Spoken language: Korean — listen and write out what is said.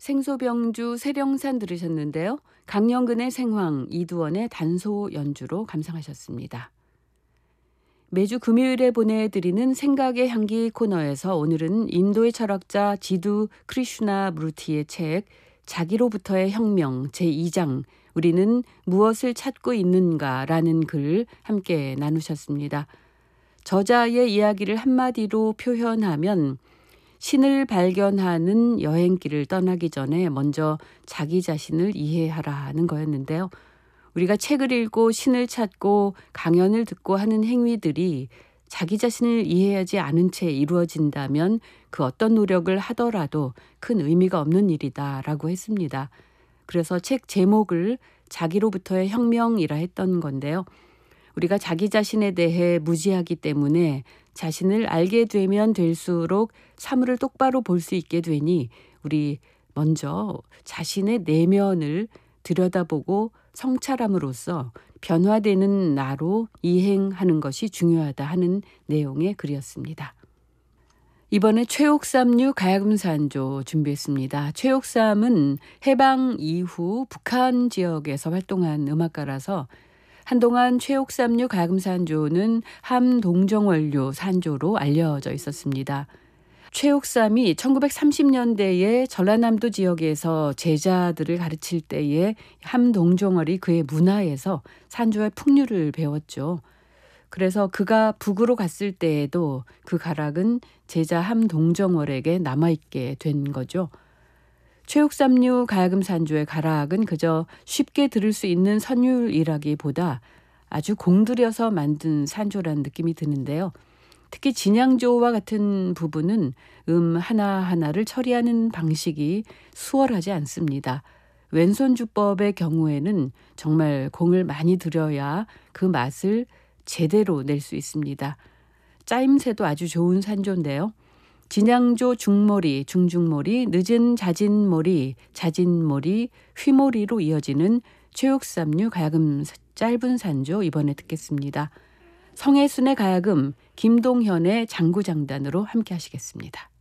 생소병주 세령산 들으셨는데요. 강영근의 생황, 이두원의 단소 연주로 감상하셨습니다. 매주 금요일에 보내드리는 생각의 향기 코너에서 오늘은 인도의 철학자 지두 크리슈나 무르티의 책 자기로부터의 혁명 제2장 우리는 무엇을 찾고 있는가라는 글 함께 나누셨습니다. 저자의 이야기를 한마디로 표현하면 신을 발견하는 여행길을 떠나기 전에 먼저 자기 자신을 이해하라는 거였는데요. 우리가 책을 읽고 신을 찾고 강연을 듣고 하는 행위들이 자기 자신을 이해하지 않은 채 이루어진다면 그 어떤 노력을 하더라도 큰 의미가 없는 일이다라고 했습니다. 그래서 책 제목을 자기로부터의 혁명이라 했던 건데요. 우리가 자기 자신에 대해 무지하기 때문에 자신을 알게 되면 될수록 사물을 똑바로 볼 수 있게 되니 우리 먼저 자신의 내면을 들여다보고 성찰함으로써 변화되는 나로 이행하는 것이 중요하다 하는 내용의 글이었습니다. 이번에 최옥삼류 가야금산조 준비했습니다. 최옥삼은 해방 이후 북한 지역에서 활동한 음악가라서 한동안 최옥삼류 가야금산조는 함동정원류 산조로 알려져 있었습니다. 최옥삼이 1930년대에 전라남도 지역에서 제자들을 가르칠 때에 함동정월이 그의 문화에서 산조의 풍류를 배웠죠. 그래서 그가 북으로 갔을 때에도 그 가락은 제자 함동정월에게 남아있게 된 거죠. 최옥삼류 가야금산조의 가락은 그저 쉽게 들을 수 있는 선율이라기보다 아주 공들여서 만든 산조라는 느낌이 드는데요. 특히 진양조와 같은 부분은 하나하나를 처리하는 방식이 수월하지 않습니다. 왼손주법의 경우에는 정말 공을 많이 들여야 그 맛을 제대로 낼 수 있습니다. 짜임새도 아주 좋은 산조인데요. 진양조 중머리, 중중머리, 늦은 자진머리, 자진머리, 휘머리로 이어지는 최옥삼류 가야금 짧은 산조 이번에 듣겠습니다. 성혜순의 가야금, 김동현의 장구장단으로 함께 하시겠습니다.